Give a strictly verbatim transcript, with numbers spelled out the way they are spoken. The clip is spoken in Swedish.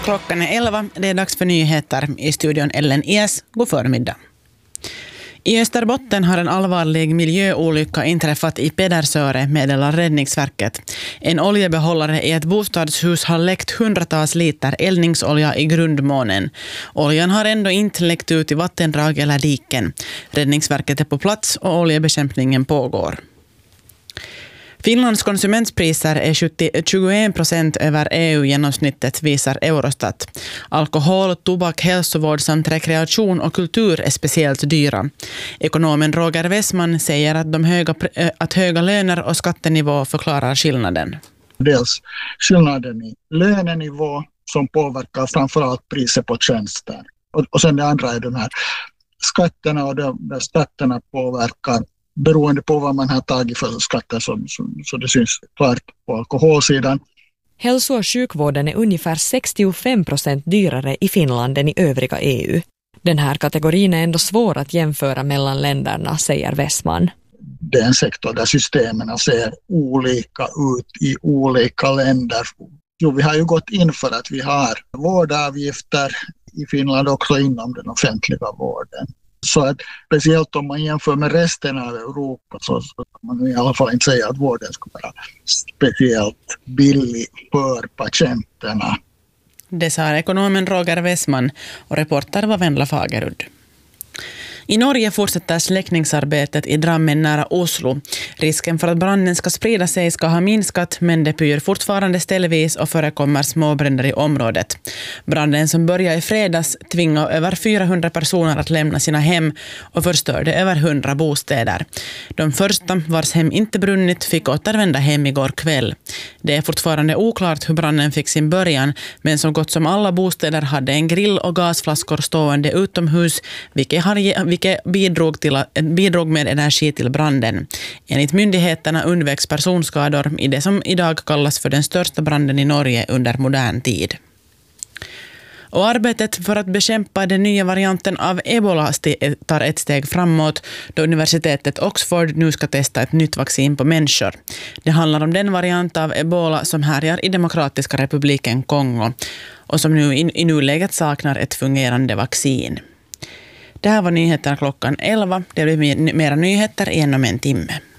Klockan är elva, det är dags för nyheter. I studion Ellen Ies, god förmiddag. I Österbotten har en allvarlig miljöolycka inträffat i Pedersöre, meddelar Räddningsverket. En oljebehållare i ett bostadshus har läckt hundratals liter eldningsolja i grundmånen. Oljan har ändå inte läckt ut i vattendrag eller diken. Räddningsverket är på plats och oljebekämpningen pågår. Finlands konsumentpriser är tjugoen procent över E U-genomsnittet, visar Eurostat. Alkohol, tobak, hälsovård samt rekreation och kultur är speciellt dyra. Ekonomen Roger Wessman säger att, de höga, att höga löner och skattenivå förklarar skillnaden. Dels skillnaden i lönenivå som påverkar framförallt priset på tjänster. Och, och sen det andra är de här skatterna, och de, de skatterna påverkar beroende på vad man har tagit för skatter, så, så, så det syns klart på alkoholsidan. Hälso- och sjukvården är ungefär sextiofem procent dyrare i Finland än i övriga E U. Den här kategorin är ändå svår att jämföra mellan länderna, säger Wessman. Det är en sektor där systemen ser olika ut i olika länder. Jo, vi har ju gått in för att vi har vårdavgifter i Finland också inom den offentliga vården. Så att speciellt om man jämför med resten av Europa, så, så kan man i alla fall inte säga att vården ska vara speciellt billig för patienterna. Det sa ekonomen Roger Wessman, och reporter var Vendla Fagerud. I Norge fortsätter släckningsarbetet i Drammen nära Oslo. Risken för att branden ska sprida sig ska ha minskat, men det pyr fortfarande ställvis och förekommer småbränder i området. Branden som började i fredags tvingade över fyrahundra personer att lämna sina hem och förstörde över hundra bostäder. De första, vars hem inte brunnit, fick återvända hem igår kväll. Det är fortfarande oklart hur branden fick sin början, men så gott som alla bostäder hade en grill och gasflaskor stående utomhus, vilket har vilket bidrog, till, bidrog med energi till branden. Enligt myndigheterna undvägs personskador i det som idag kallas för den största branden i Norge under modern tid. Och arbetet för att bekämpa den nya varianten av Ebola tar ett steg framåt, då universitetet Oxford nu ska testa ett nytt vaccin på människor. Det handlar om den variant av Ebola som härjar i Demokratiska republiken Kongo och som nu i, i nuläget saknar ett fungerande vaccin. Det här var nyheterna klockan elva. Det blir mera nyheter igen om en timme.